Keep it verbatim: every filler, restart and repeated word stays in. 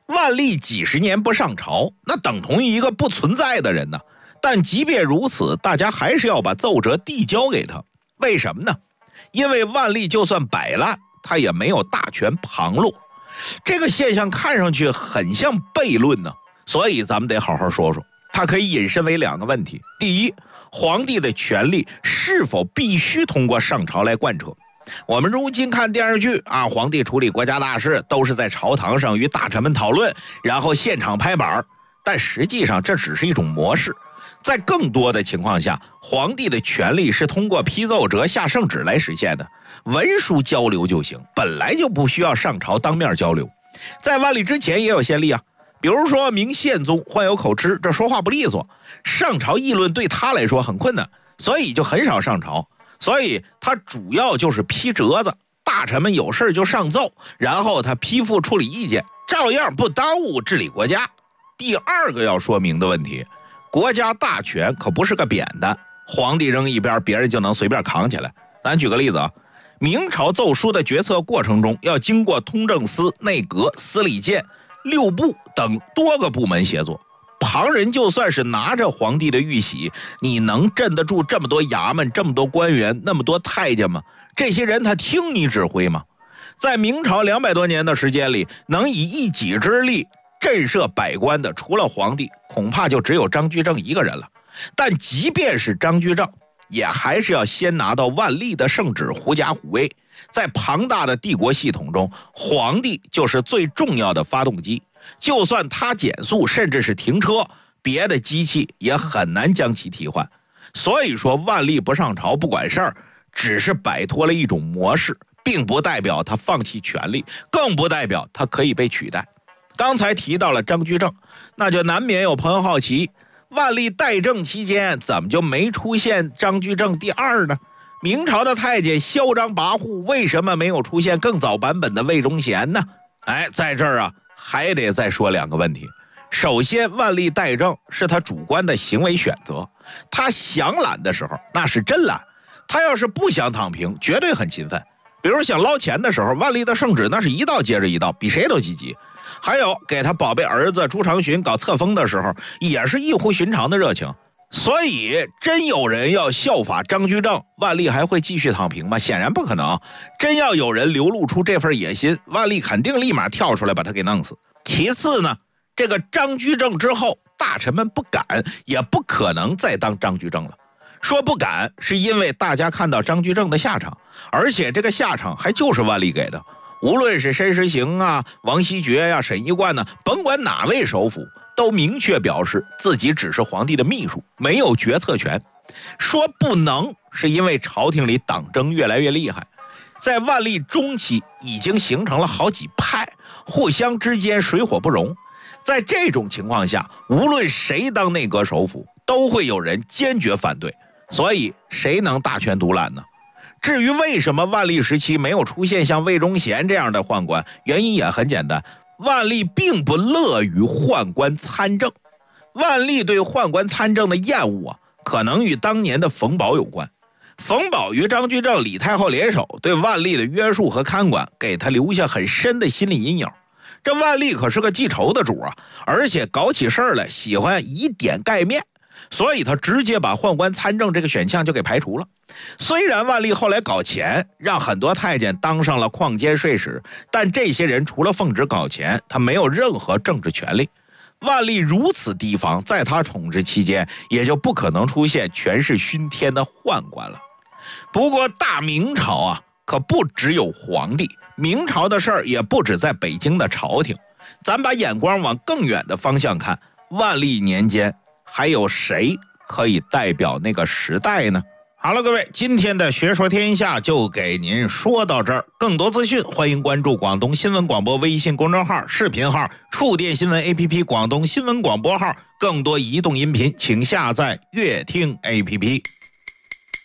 万历几十年不上朝，那等同于一个不存在的人呢。但即便如此，大家还是要把奏折递交给他。为什么呢？因为万历就算摆烂，他也没有大权旁落。这个现象看上去很像悖论呢，所以咱们得好好说说。它可以引申为两个问题：第一，皇帝的权力是否必须通过上朝来贯彻？我们如今看电视剧啊，皇帝处理国家大事都是在朝堂上与大臣们讨论，然后现场拍板，但实际上这只是一种模式。在更多的情况下，皇帝的权力是通过批奏折下圣旨来实现的，文书交流就行，本来就不需要上朝当面交流。在万历之前也有先例啊，比如说明宪宗患有口吃，这说话不利索，上朝议论对他来说很困难，所以就很少上朝。所以他主要就是批折子，大臣们有事就上奏，然后他批复处理意见，照样不耽误治理国家。第二个要说明的问题，国家大权可不是个扁担，皇帝扔一边，别人就能随便扛起来。咱举个例子啊，明朝奏书的决策过程中，要经过通政司、内阁、司礼监、六部等多个部门协作。旁人就算是拿着皇帝的玉玺，你能镇得住这么多衙门、这么多官员、那么多太监吗？这些人他听你指挥吗？在明朝两百多年的时间里，能以一己之力震慑百官的，除了皇帝，恐怕就只有张居正一个人了。但即便是张居正，也还是要先拿到万历的圣旨，狐假虎威。在庞大的帝国系统中，皇帝就是最重要的发动机。就算他减速，甚至是停车，别的机器也很难将其替换。所以说，万历不上朝不管事儿，只是摆脱了一种模式，并不代表他放弃权力，更不代表他可以被取代。刚才提到了张居正，那就难免有朋友好奇，万历代政期间怎么就没出现张居正第二呢？明朝的太监嚣张跋扈，为什么没有出现更早版本的魏忠贤呢？哎，在这儿啊，还得再说两个问题。首先，万历代政是他主观的行为选择，他想懒的时候那是真懒，他要是不想躺平，绝对很勤奋。比如想捞钱的时候，万历的圣旨那是一道接着一道，比谁都积极。还有给他宝贝儿子朱常洵搞册封的时候，也是异乎寻常的热情。所以真有人要效法张居正，万历还会继续躺平吗？显然不可能。真要有人流露出这份野心，万历肯定立马跳出来把他给弄死。其次呢，这个张居正之后，大臣们不敢也不可能再当张居正了。说不敢是因为大家看到张居正的下场，而且这个下场还就是万历给的。无论是申时行啊、王希爵呀、啊、沈一贯呢，甭管哪位首辅，都明确表示自己只是皇帝的秘书，没有决策权。说不能是因为朝廷里党争越来越厉害，在万历中期已经形成了好几派，互相之间水火不容。在这种情况下，无论谁当内阁首辅，都会有人坚决反对，所以谁能大权独揽呢？至于为什么万历时期没有出现像魏忠贤这样的宦官，原因也很简单，万历并不乐于宦官参政。万历对宦官参政的厌恶啊，可能与当年的冯保有关。冯保与张居正、李太后联手，对万历的约束和看管，给他留下很深的心理阴影。这万历可是个记仇的主啊，而且搞起事儿来喜欢以点盖面，所以他直接把宦官参政这个选项就给排除了。虽然万历后来搞钱，让很多太监当上了矿监税使，但这些人除了奉旨搞钱，他没有任何政治权利。万历如此提防，在他统治期间也就不可能出现权势熏天的宦官了。不过大明朝啊，可不只有皇帝，明朝的事儿也不止在北京的朝廷。咱把眼光往更远的方向看，万历年间还有谁可以代表那个时代呢？好了，各位，今天的学说天下就给您说到这儿。更多资讯，欢迎关注广东新闻广播微信公众号、视频号、触电新闻 A P P 广东新闻广播号。更多移动音频，请下载乐听 A P P。